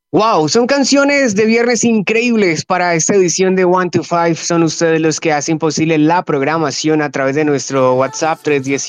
Wow, son canciones de viernes increíbles para esta edición de One to Five. Son ustedes los que hacen posible la programación a través de nuestro WhatsApp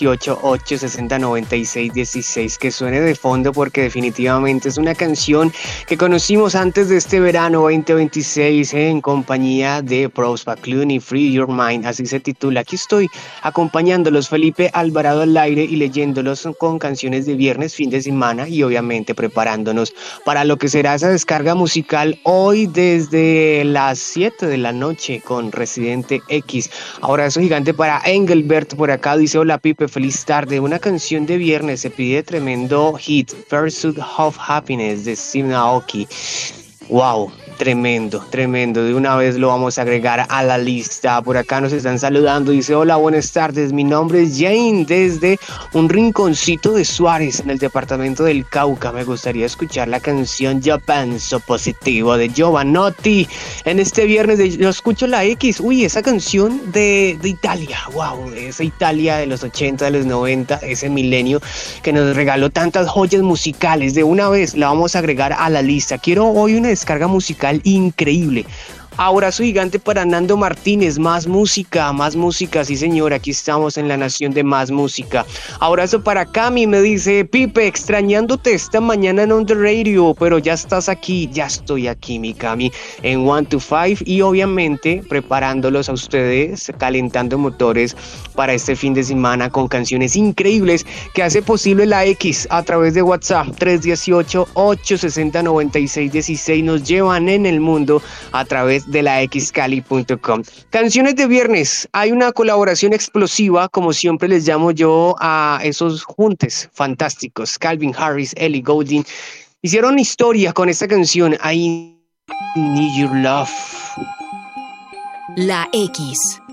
318-860-9616. Que suene de fondo porque definitivamente es una canción que conocimos antes de este verano 2026 en compañía de Pros Clooney, Free Your Mind, así se titula. Aquí estoy acompañándolos, Felipe Alvarado al aire y leyéndolos con canciones de viernes, fin de semana y obviamente preparándonos para lo que será esa descarga musical hoy desde las 7 de la noche con Residente X. Abrazo gigante para Engelbert por acá, dice hola Pipe, feliz tarde. Una canción de viernes, se pide tremendo hit, Pursuit of Happiness de Steve Aoki. Wow, tremendo, tremendo. De una vez lo vamos a agregar a la lista. Por acá nos están saludando. Dice, hola, buenas tardes. Mi nombre es Jane desde un rinconcito de Suárez en el departamento del Cauca. Me gustaría escuchar la canción Yo Penso Positivo de Giovanotti. En este viernes yo escucho la X. Uy, esa canción de Italia. Wow, esa Italia de los 80, de los 90, ese milenio que nos regaló tantas joyas musicales. De una vez la vamos a agregar a la lista. Quiero hoy una descarga musical increíble. Abrazo gigante para Nando Martínez, más música, sí señor, aquí estamos en la nación de más música. Abrazo para Cami, me dice, Pipe, extrañándote esta mañana en On The Radio, pero ya estás aquí, ya estoy aquí, mi Cami, en One to Five y obviamente preparándolos a ustedes, calentando motores para este fin de semana con canciones increíbles que hace posible la X a través de WhatsApp 318-860-9616, nos llevan en el mundo a través de la xcali.com. Canciones de viernes, hay una colaboración explosiva, como siempre les llamo yo a esos juntes fantásticos. Calvin Harris, Ellie Goulding hicieron historia con esta canción, I Need Your Love. La X.